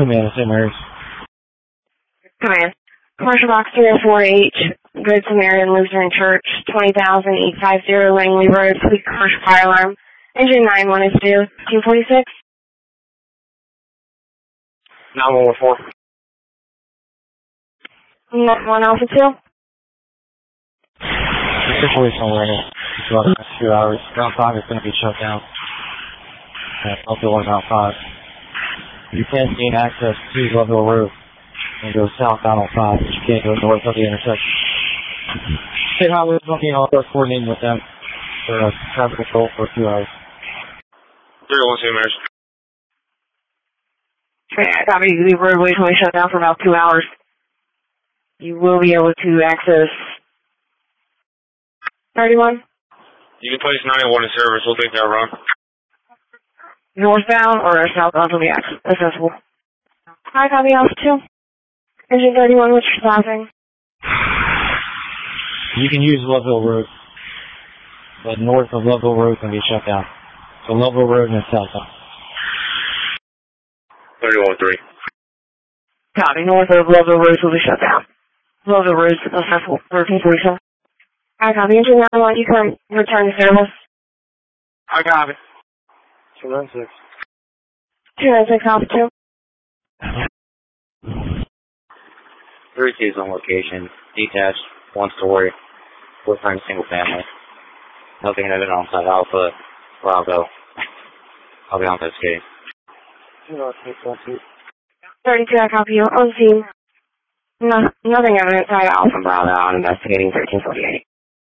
Command, St. Mary's. Command. Commercial box 304H, Good Samaritan Lutheran Church, 20,850 Langley Road, Fleet Commercial Fire Alarm. Engine 9-1 is due, 246. 9114. 1 Alpha 2. The situation awareness is about the next few hours. Ground 5 is going to be shut down. Level 1, Ground 5. You can't gain access to Leadville Road and go south down on 5, but you can't go north of the intersection. State Highway 20, I'll start coordinating with them for traffic control for a few hours. 301 St. Mary's. I copy. The roadway is only shut down for about 2 hours. You will be able to access 31. You can place 911 in service. We'll take that run. Northbound or southbound will be accessible. Hi, copy Alpha 2. Engine 31, what's your stopping? You can use Leadville Road, but north of Leadville Road can be shut down. So Leadville Road and southbound. 313. Copy. North of Leadville Road will be shut down. Leadville Road is accessible. 1347. Hi, copy. Engine 91, you can return to service. I got it. 296. 296 Alpha 2. 32 is on location. Detached, 1-story, four-frame single family. Nothing of it on site Alpha, Bravo. I'll be on that skating. 32, I copy you. On scene. Nothing evident side Alpha Bravo on investigating 1348.